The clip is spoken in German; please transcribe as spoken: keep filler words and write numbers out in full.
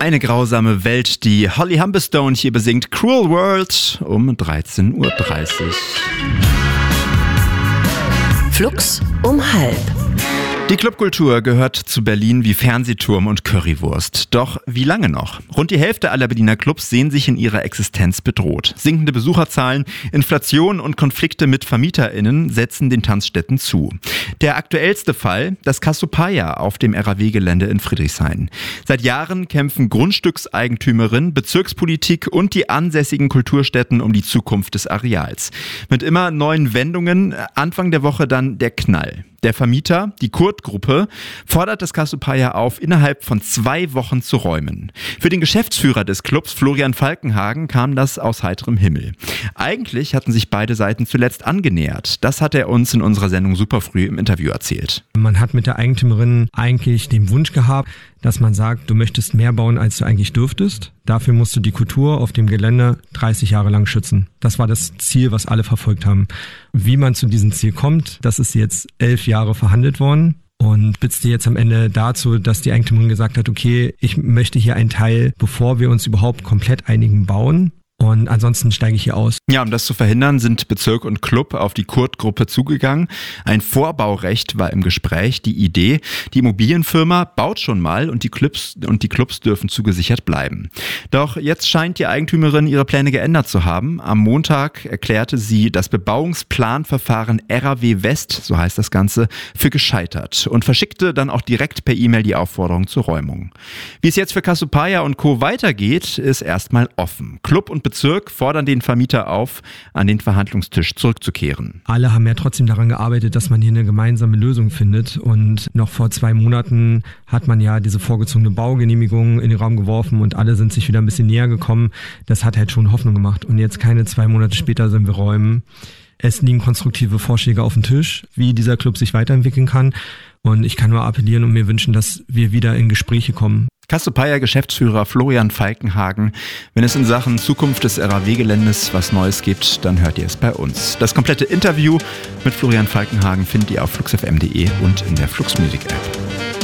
Eine grausame Welt, die Holly Humberstone hier besingt. Cruel World um dreizehn Uhr dreißig. Flux um halb. Die Clubkultur gehört zu Berlin wie Fernsehturm und Currywurst. Doch wie lange noch? Rund die Hälfte aller Berliner Clubs sehen sich in ihrer Existenz bedroht. Sinkende Besucherzahlen, Inflation und Konflikte mit VermieterInnen setzen den Tanzstätten zu. Der aktuellste Fall, das Cassiopeia auf dem R A W-Gelände in Friedrichshain. Seit Jahren kämpfen Grundstückseigentümerin, Bezirkspolitik und die ansässigen Kulturstätten um die Zukunft des Areals. Mit immer neuen Wendungen, Anfang der Woche dann der Knall. Der Vermieter, die Kurt-Gruppe, fordert das Cassiopeia auf, innerhalb von zwei Wochen zu räumen. Für den Geschäftsführer des Clubs, Florian Falkenhagen, kam das aus heiterem Himmel. Eigentlich hatten sich beide Seiten zuletzt angenähert. Das hat er uns in unserer Sendung Superfrüh im Interview erzählt. Man hat mit der Eigentümerin eigentlich den Wunsch gehabt, dass man sagt, du möchtest mehr bauen, als du eigentlich dürftest. Dafür musst du die Kultur auf dem Gelände dreißig Jahre lang schützen. Das war das Ziel, was alle verfolgt haben. Wie man zu diesem Ziel kommt, das ist jetzt elf Jahre verhandelt worden und spitzte jetzt am Ende dazu, dass die Eigentümerin gesagt hat, okay, ich möchte hier einen Teil, bevor wir uns überhaupt komplett einigen, bauen. Und ansonsten steige ich hier aus. Ja, um das zu verhindern, sind Bezirk und Club auf die Kurt-Gruppe zugegangen. Ein Vorbaurecht war im Gespräch. Die Idee, die Immobilienfirma baut schon mal und die Clubs und die Clubs dürfen zugesichert bleiben. Doch jetzt scheint die Eigentümerin ihre Pläne geändert zu haben. Am Montag erklärte sie das Bebauungsplanverfahren R A W West, so heißt das Ganze, für gescheitert und verschickte dann auch direkt per E-Mail die Aufforderung zur Räumung. Wie es jetzt für Cassiopeia und Co. weitergeht, ist erstmal offen. Club und Bezirk fordern den Vermieter auf, an den Verhandlungstisch zurückzukehren. Alle haben ja trotzdem daran gearbeitet, dass man hier eine gemeinsame Lösung findet. Und noch vor zwei Monaten hat man ja diese vorgezogene Baugenehmigung in den Raum geworfen und alle sind sich wieder ein bisschen näher gekommen. Das hat halt schon Hoffnung gemacht. Und jetzt keine zwei Monate später sind wir räumen. Es liegen konstruktive Vorschläge auf dem Tisch, wie dieser Club sich weiterentwickeln kann. Und ich kann nur appellieren und mir wünschen, dass wir wieder in Gespräche kommen. Cassiopeia-Geschäftsführer Florian Falkenhagen. Wenn es in Sachen Zukunft des R A W-Geländes was Neues gibt, dann hört ihr es bei uns. Das komplette Interview mit Florian Falkenhagen findet ihr auf flux f m punkt d e und in der Flux Music App.